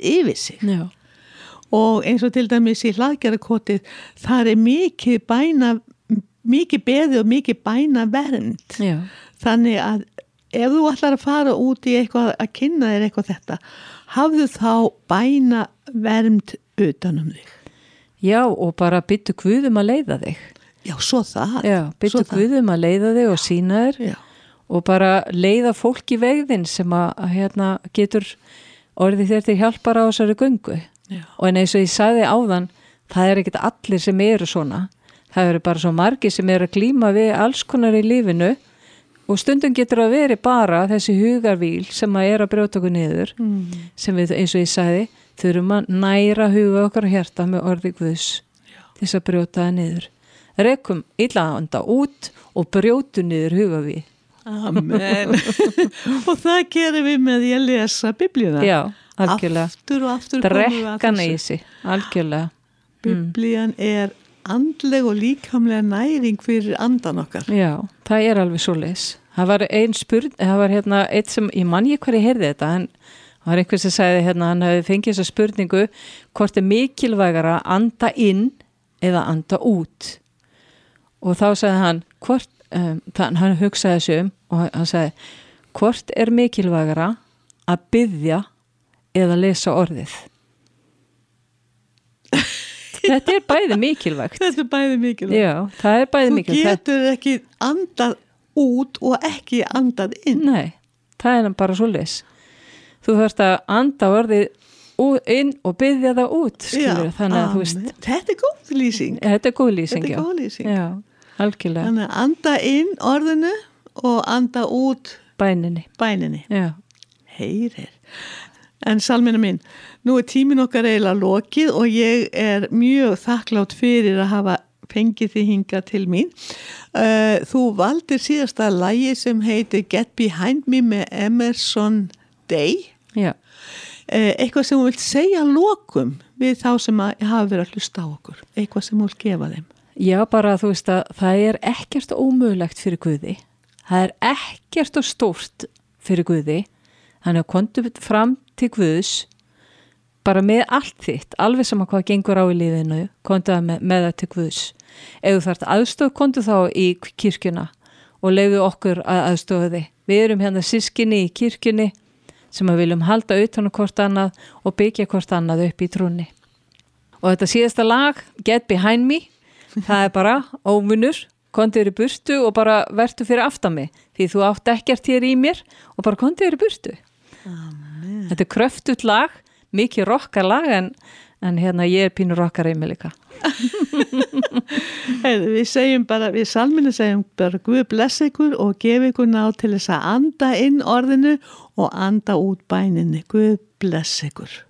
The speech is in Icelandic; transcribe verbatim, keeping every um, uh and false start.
yfir sig. Já. Og eins og til dæmis í hlaðgerðarkotið, þar er mikið bæna, mikið beðið og mikið bæna vernd. Já. Þannig að ef þú ætlar að fara út í eitthvað að kynna þér eitthvað þetta, hafðu þá bæna vernd utanum þig. Já, og bara byttu Guðum að leiða þig. Já, svo það. Já, byttu Guðum að leiða þig og sína þér. Já. Og bara leiða fólk í vegðin sem að, að hérna, getur orðið þér til hjálpar á þessari göngu. Já. Og en eins og ég sagði áðan, það er ekkert allir sem eru svona. Það eru bara svo margir sem eru að glíma við alls konar í lífinu og stundum getur að veri bara þessi hugarvíl sem að er að brjóta okkur niður, mm. sem við, eins og ég sagði, þurfum að næra huga okkar hjarta með orði Guðs til þess að brjóta það niður. Rekum illa anda út og brjótu niður huga við. Amen. Og það gerum við með því að lesa Biblíuna. Já, algjörlega. Aftur og aftur. Drekkan í sig, algjörlega. Biblían er andleg og líkamlega næring fyrir andan okkar. Já, það er alveg svoleiðis. Það var ein spurn, það var hérna eitt sem, ég man ég hver ég heyrði þetta, en það var einhver sem sagði hérna, hann hefði fengið þessa spurningu, hvort er mikilvægara að anda inn eða anda út. Og þá sagði hann, hvort, um, þann, hann hugsaði þessu um og hann sagði, hvort er mikilvægara að biðja eða lesa orðið? Þetta er bæði mikilvægt. Þetta er bæði mikilvægt. Já, það er bæði Þú mikilvægt. Þú getur ekki andað út og ekki andað inn. Nei, það er bara svoleiðis. Þú þarft að anda orðið inn og biðja það út, skilur. Já, þannig að þú veist. Þetta er góð lýsing. Þetta er góð lýsing, Þetta er góð lýsing. Já, algjörlega. Þannig að anda inn orðinu og anda út bæninni. Bæninni. Já. Heyrir. En Salmina mín, nú er tímin okkar eiginlega lokið og ég er mjög þakklátt fyrir að hafa fengið þið hinga til mín. Uh, þú valdir síðasta lagi sem heitir Get Behind Me með Emerson Day. Já. Uh, eitthvað sem þú vilt segja lokum við þá sem að hafa verið að hlusta á okkur. Eitthvað sem þú vilt gefa þeim. Já, bara þú veist að það er ekkert ómögulegt fyrir Guði. Það er ekkert og stórt fyrir Guði. Þannig að komdu fram til Guðs bara með allt þitt, alveg sama hvað gengur á í lífinu, komdu það með, með það til Guðs. Ef þú þarft aðstoð, komdu þá í kirkjuna og leyfðu okkur að aðstofa þig. Við erum hérna systkini í kirkjunni sem að viljum halda utan á hvort annað og byggja hvort annað upp í trúnni. Og þetta síðasta lag, Get Behind Me, það er bara ómunur, komdu þér í burtu og bara vertu fyrir aftan mig, því þú átt ekkert hér í mér og bara komdu þér í burtu. Amen. Þetta er kröftugt lag, mikið rockar lag en, en hérna ég er pínur rockar í mig líka. Heyrðu, við segjum bara, við Salminu segjum bara Guð bless ykkur og gefi ykkur ná til þess að anda inn orðinu og anda út bæninni. Guð bless ykkur.